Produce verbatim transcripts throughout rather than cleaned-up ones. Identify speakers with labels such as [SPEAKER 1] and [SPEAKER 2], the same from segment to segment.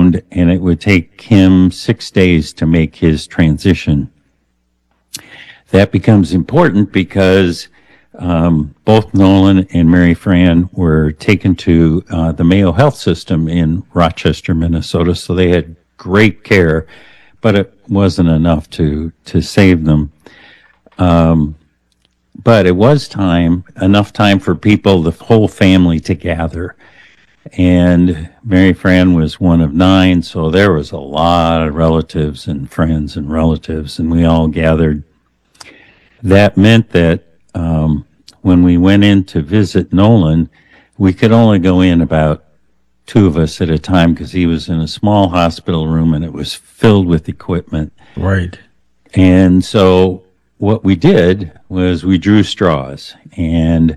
[SPEAKER 1] wound, and it would take him six days to make his transition. That becomes important because um, both Nolan and Mary Fran were taken to uh, the Mayo Health System in Rochester, Minnesota, so they had great care, but it wasn't enough to, to save them. Um, but it was time, enough time for people, the whole family, to gather. And Mary Fran was one of nine, so there was a lot of relatives and friends and relatives, and we all gathered. That meant that um, when we went in to visit Nolan, we could only go in about two of us at a time because he was in a small hospital room and it was filled with equipment.
[SPEAKER 2] Right.
[SPEAKER 1] And so what we did was we drew straws, and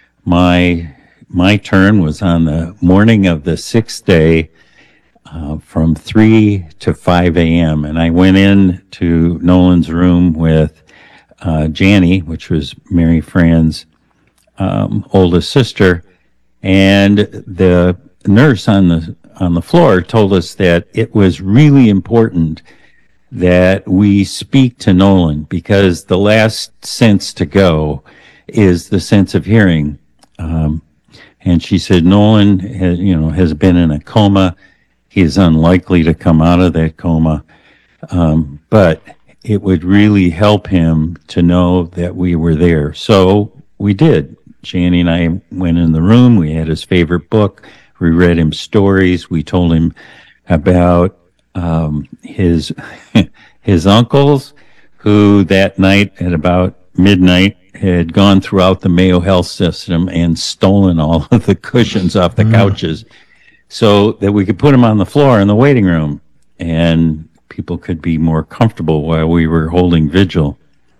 [SPEAKER 1] my my turn was on the morning of the sixth day uh, from three to five a.m. And I went in to Nolan's room with Uh, Janie, which was Mary Fran's um, oldest sister, and the nurse on the on the floor told us that it was really important that we speak to Nolan because the last sense to go is the sense of hearing. Um, and she said Nolan has, you know, has been in a coma. He is unlikely to come out of that coma, um, but it would really help him to know that we were there. So we did. Janie and I went in the room. We had his favorite book. We read him stories. We told him about um, his his uncles, who that night at about midnight had gone throughout the Mayo Health System and stolen all of the cushions off the couches so that we could put them on the floor in the waiting room. And people could be more comfortable while we were holding vigil.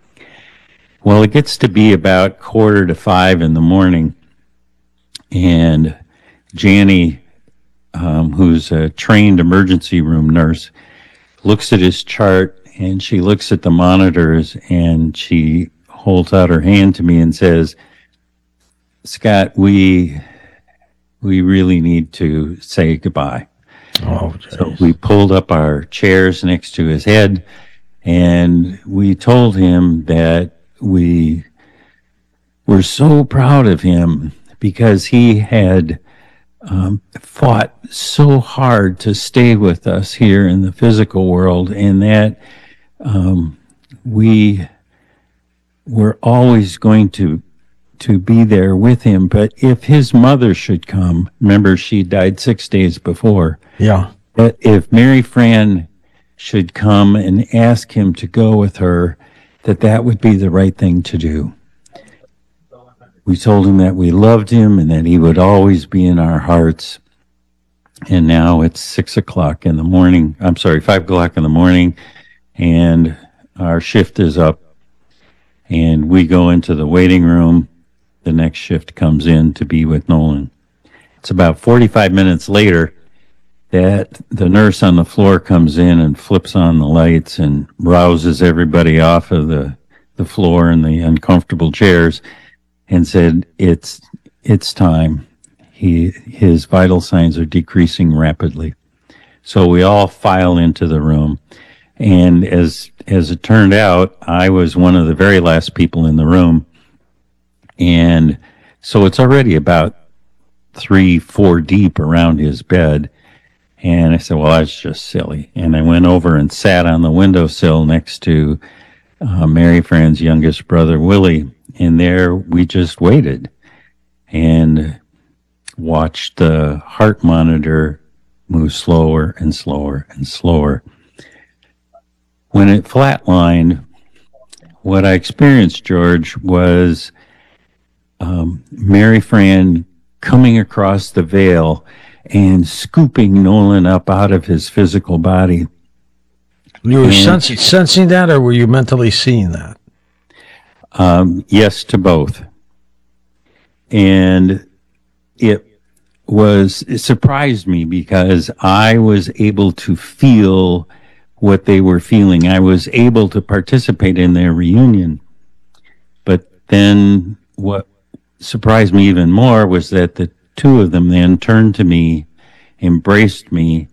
[SPEAKER 1] Well, it gets to be about quarter to five in the morning, and Janie, um, who's a trained emergency room nurse, looks at his chart, and she looks at the monitors, and she holds out her hand to me and says, "Scott, we we really need to say goodbye."
[SPEAKER 2] Oh,
[SPEAKER 1] so we pulled up our chairs next to his head, and we told him that we were so proud of him because he had um, fought so hard to stay with us here in the physical world, and that um, we were always going to to be there with him. But if his mother should come, remember she died six days before.
[SPEAKER 2] Yeah.
[SPEAKER 1] That if Mary Fran should come and ask him to go with her, that that would be the right thing to do. We told him that we loved him and that he would always be in our hearts. And now it's six o'clock in the morning. I'm sorry, five o'clock in the morning, and our shift is up. And we go into the waiting room. The next shift comes in to be with Nolan. It's about forty-five minutes later that the nurse on the floor comes in and flips on the lights and rouses everybody off of the, the floor and the uncomfortable chairs and said, it's it's time. He his vital signs are decreasing rapidly. So we all file into the room. And as as it turned out, I was one of the very last people in the room. And so it's already about three, four deep around his bed. And I said, well, that's just silly. And I went over and sat on the windowsill next to uh, Mary Fran's youngest brother, Willie. And there we just waited and watched the heart monitor move slower and slower and slower. When it flatlined, what I experienced, George, was um, Mary Fran coming across the veil and scooping Nolan up out of his physical body.
[SPEAKER 2] You were
[SPEAKER 1] and,
[SPEAKER 2] sensing, sensing that, or were you mentally seeing that?
[SPEAKER 1] Um, yes to both. And it was, it surprised me because I was able to feel what they were feeling. I was able to participate in their reunion. But then what surprised me even more was that the two of them then turned to me, embraced me,